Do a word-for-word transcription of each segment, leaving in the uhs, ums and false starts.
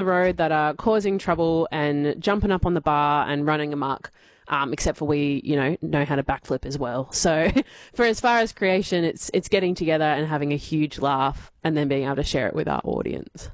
the road that are causing trouble and jumping up on the bar and running amok. Um, except for we, you know, know how to backflip as well. So for as far as creation, it's it's getting together and having a huge laugh and then being able to share it with our audience.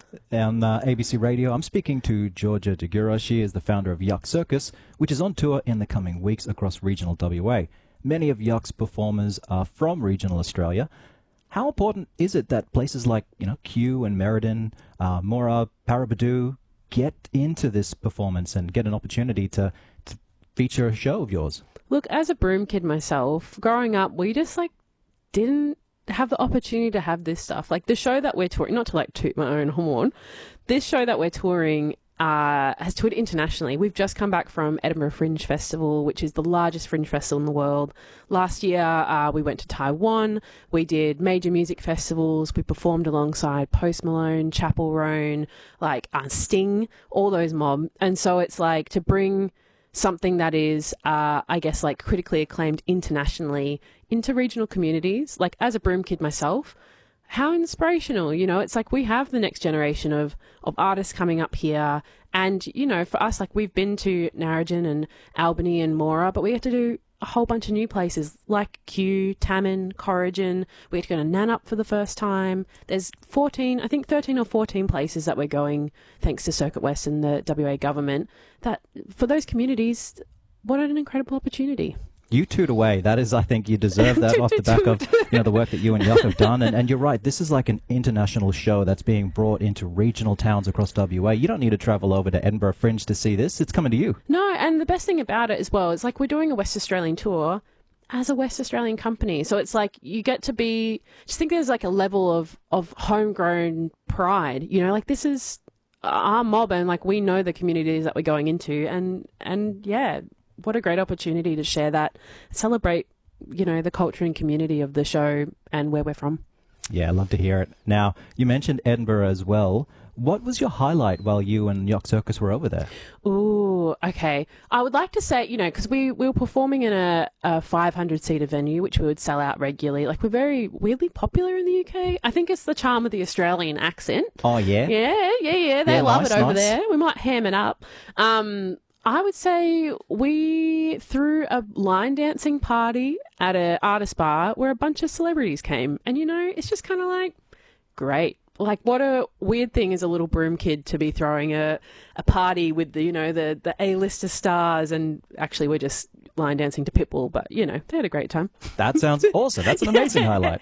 On uh, A B C Radio, I'm speaking to Georgia Degura. She is the founder of Yuck Circus, which is on tour in the coming weeks across regional W A. Many of Yuck's performers are from regional Australia. How important is it that places like, you know, Kew and Merredin, uh, Moora, Paraburdoo get into this performance and get an opportunity to, to feature a show of yours? Look, as a Broome kid myself, growing up, we just like didn't have the opportunity to have this stuff. Like the show that we're touring, not to like toot my own horn, this show that we're touring uh, has toured internationally. We've just come back from Edinburgh Fringe Festival, which is the largest fringe festival in the world. Last year, uh, we went to Taiwan. We did major music festivals. We performed alongside Post Malone, Chapel Roan, like uh, Sting, all those mob. And so it's like to bring something that is, uh, I guess, like critically acclaimed internationally into regional communities. Like as a Broome kid myself, how inspirational, you know, it's like we have the next generation of, of artists coming up here. And, you know, for us, like we've been to Narrogin and Albany and Moora, but we have to do a whole bunch of new places like Kew, Tammin, Corrigin. We had to go to Nannup for the first time. There's fourteen, I think thirteen or fourteen places that we're going, thanks to Circuit West and the W A government, that for those communities, what an incredible opportunity. You toot away. That is, I think you deserve that off the back of, you know, the work that you and Yuck have done. And, and you're right, this is like an international show that's being brought into regional towns across W A. You don't need to travel over to Edinburgh Fringe to see this. It's coming to you. No, and the best thing about it as well is like we're doing a West Australian tour as a West Australian company. So it's like you get to be, just think there's like a level of, of homegrown pride, you know, like this is our mob and like we know the communities that we're going into and, and yeah, what a great opportunity to share that, celebrate, you know, the culture and community of the show and where we're from. Yeah, I love to hear it. Now, you mentioned Edinburgh as well. What was your highlight while you and Yuck Circus were over there? Ooh, okay. I would like to say, you know, because we, we were performing in a, a five hundred seater venue, which we would sell out regularly. Like, we're very weirdly popular in the U K. I think it's the charm of the Australian accent. Oh, yeah? Yeah, yeah, yeah. They yeah, love nice, it over nice. there. We might ham it up. Um... I would say we threw a line dancing party at an artist bar where a bunch of celebrities came. And, you know, it's just kind of like, great. Like, what a weird thing as a little Broome kid to be throwing a, a party with the, you know, the, the A-lister stars. And actually, we're just line dancing to Pitbull. But, you know, they had a great time. That sounds awesome. That's an amazing highlight.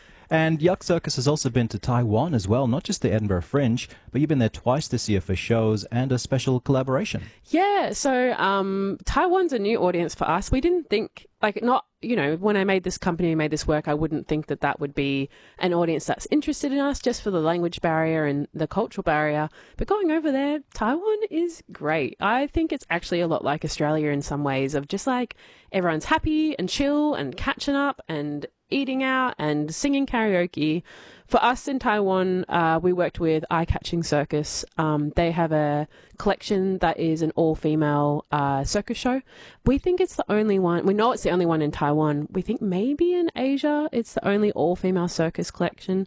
And Yuck Circus has also been to Taiwan as well, not just the Edinburgh Fringe, but you've been there twice this year for shows and a special collaboration. Yeah, so um, Taiwan's a new audience for us. We didn't think, like, not, you know, when I made this company, made this work, I wouldn't think that that would be an audience that's interested in us just for the language barrier and the cultural barrier. But going over there, Taiwan is great. I think it's actually a lot like Australia in some ways of just like everyone's happy and chill and catching up and eating out and singing karaoke. For us in Taiwan, uh, we worked with Eye Catching Circus. Um, they have a collection that is an all-female uh, circus show. We think it's the only one. We know it's the only one in Taiwan. We think maybe in Asia it's the only all-female circus collection.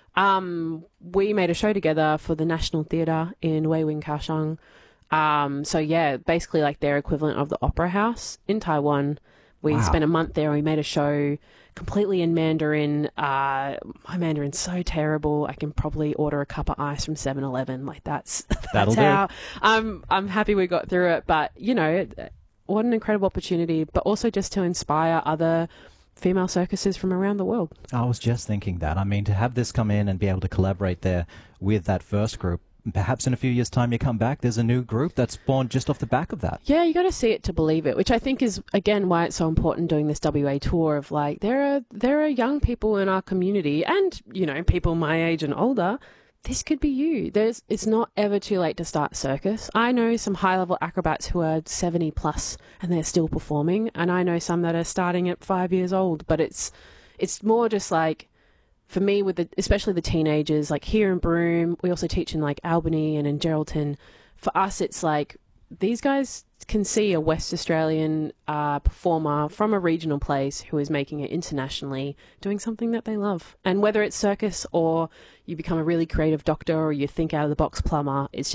Um, we made a show together for the National Theatre in Wei Wing Kaohsiung. Um, so yeah, basically like their equivalent of the Opera House in Taiwan. We Wow. spent a month there and we made a show completely in Mandarin. Uh, my Mandarin's so terrible. I can probably order a cup of ice from seven eleven. Like that's, that's That'll how do. I'm, I'm happy we got through it. But, you know, what an incredible opportunity, but also just to inspire other female circuses from around the world. I was just thinking that. I mean, to have this come in and be able to collaborate there with that first group, perhaps in a few years' time you come back, there's a new group that's born just off the back of that. Yeah, you got to see it to believe it, which I think is, again, why it's so important doing this W A tour of like, there are there are young people in our community and, you know, people my age and older. This could be you. There's, it's not ever too late to start circus. I know some high-level acrobats who are seventy plus and they're still performing, and I know some that are starting at five years old, but it's it's more just like, for me, with the, especially the teenagers, like here in Broome, we also teach in like Albany and in Geraldton. For us, it's like these guys can see a West Australian uh, performer from a regional place who is making it internationally, doing something that they love. And whether it's circus or you become a really creative doctor or you think out of the box plumber, it's